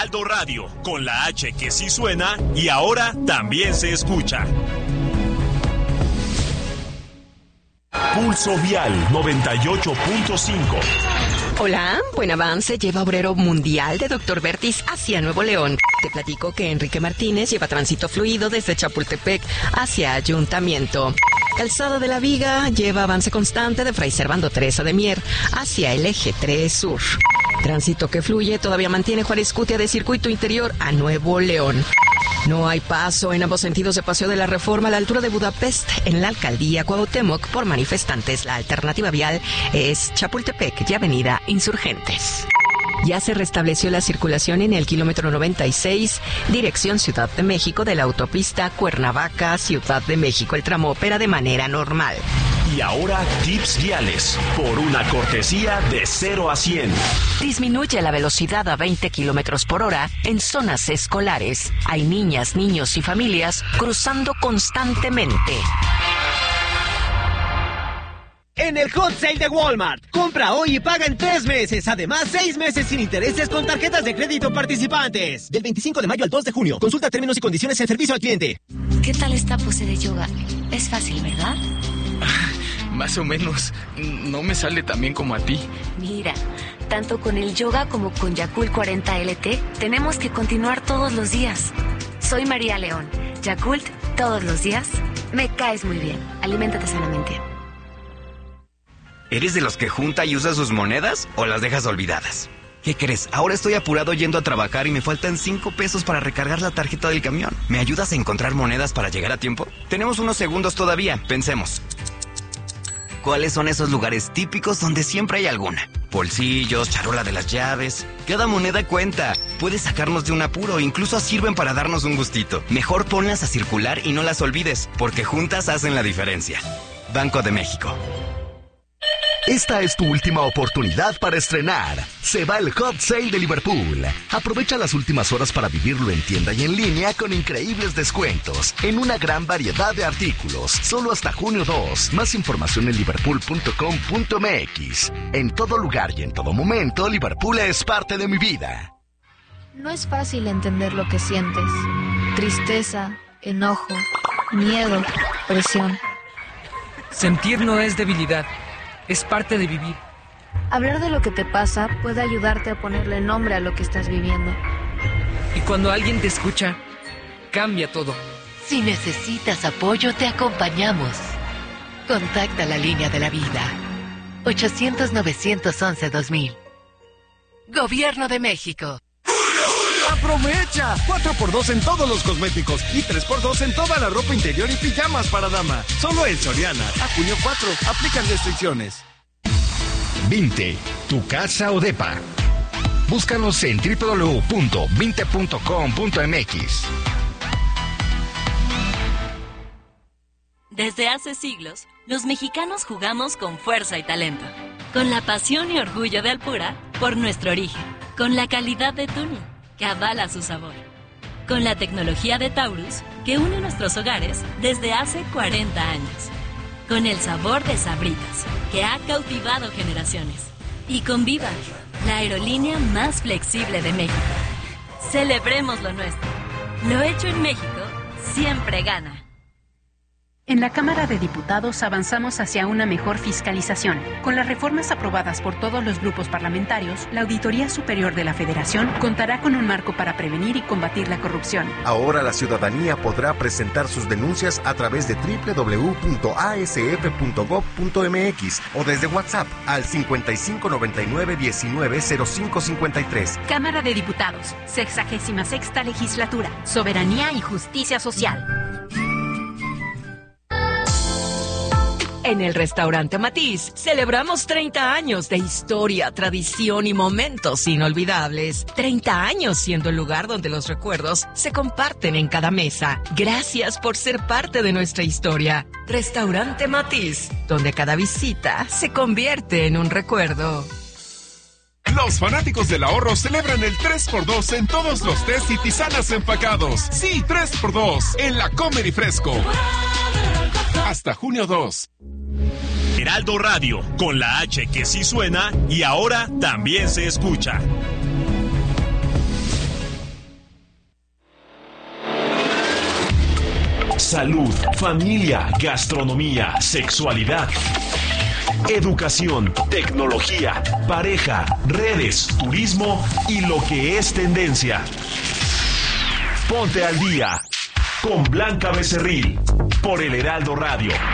Heraldo Radio, con la H que sí suena y ahora también se escucha. Pulso Vial 98.5. Hola, buen avance lleva Obrero Mundial de Dr. Vertis hacia Nuevo León. Te platico que Enrique Martínez lleva tránsito fluido desde Chapultepec hacia Ayuntamiento. Calzada de la Viga lleva avance constante de Fray Servando Teresa de Mier hacia el eje 3 Sur. Tránsito que fluye todavía mantiene Juárez Cutia de Circuito Interior a Nuevo León. No hay paso en ambos sentidos de Paseo de la Reforma a la altura de Budapest en la Alcaldía Cuauhtémoc por manifestantes. La alternativa vial es Chapultepec y Avenida Insurgentes. Ya se restableció la circulación en el kilómetro 96, dirección Ciudad de México, de la autopista Cuernavaca-Ciudad de México. El tramo opera de manera normal. Y ahora, tips viales, por una cortesía de 0 a 100. Disminuye la velocidad a 20 kilómetros por hora en zonas escolares. Hay niñas, niños y familias cruzando constantemente. En el Hot Sale de Walmart, compra hoy y paga en 3 meses. Además, 6 meses sin intereses con tarjetas de crédito participantes. Del 25 de mayo al 2 de junio. Consulta términos y condiciones en servicio al cliente. ¿Qué tal esta pose de yoga? Es fácil, ¿verdad? Más o menos. No me sale tan bien como a ti. Mira, tanto con el yoga como con Yakult 40 LT, tenemos que continuar todos los días. Soy María León. Yakult, todos los días. Me caes muy bien. Aliméntate sanamente. ¿Eres de los que junta y usa sus monedas o las dejas olvidadas? ¿Qué crees? Ahora estoy apurado yendo a trabajar y me faltan 5 pesos para recargar la tarjeta del camión. ¿Me ayudas a encontrar monedas para llegar a tiempo? Tenemos unos segundos todavía. Pensemos. ¿Cuáles son esos lugares típicos donde siempre hay alguna? Bolsillos, charola de las llaves. Cada moneda cuenta. Puede sacarnos de un apuro, incluso sirven para darnos un gustito. Mejor ponlas a circular y no las olvides, porque juntas hacen la diferencia. Banco de México. Esta es tu última oportunidad para estrenar. Se va el Hot Sale de Liverpool. Aprovecha las últimas horas para vivirlo en tienda y en línea con increíbles descuentos en una gran variedad de artículos. Solo hasta junio 2. Más información en liverpool.com.mx. En todo lugar y en todo momento, Liverpool es parte de mi vida. No es fácil entender lo que sientes. Tristeza, enojo, miedo, presión. Sentir no es debilidad. Es parte de vivir. Hablar de lo que te pasa puede ayudarte a ponerle nombre a lo que estás viviendo. Y cuando alguien te escucha, cambia todo. Si necesitas apoyo, te acompañamos. Contacta la línea de la vida. 800-911-2000. Gobierno de México. ¡Aprovecha! 4x2 en todos los cosméticos y 3x2 en toda la ropa interior y pijamas para dama. Solo en Soriana. A junio 4. Aplican restricciones. Vinte, tu casa o depa. Búscanos en www.vinte.com.mx. Desde hace siglos, los mexicanos jugamos con fuerza y talento, con la pasión y orgullo de Alpura por nuestro origen, con la calidad de Tuni, que avala su sabor, con la tecnología de Taurus, que une nuestros hogares desde hace 40 años, con el sabor de Sabritas, que ha cautivado generaciones, y con Viva, la aerolínea más flexible de México. Celebremos lo nuestro. Lo hecho en México siempre gana. En la Cámara de Diputados avanzamos hacia una mejor fiscalización. Con las reformas aprobadas por todos los grupos parlamentarios, la Auditoría Superior de la Federación contará con un marco para prevenir y combatir la corrupción. Ahora la ciudadanía podrá presentar sus denuncias a través de www.asf.gov.mx o desde WhatsApp al 5599-190553. Cámara de Diputados, 66ª Legislatura, Soberanía y Justicia Social. En el restaurante Matiz celebramos 30 años de historia, tradición y momentos inolvidables. 30 años siendo el lugar donde los recuerdos se comparten en cada mesa. Gracias por ser parte de nuestra historia. Restaurante Matiz, donde cada visita se convierte en un recuerdo. Los fanáticos del ahorro celebran el 3x2 en todos los tés y tisanas empacados. Sí, 3x2 en la Comer y Fresco. Hasta junio 2. Heraldo Radio, con la H que sí suena y ahora también se escucha. salud, familia, gastronomía, sexualidad, educación, tecnología, pareja, redes, turismo y lo que es tendencia. Ponte al día con Blanca Becerril por El Heraldo Radio.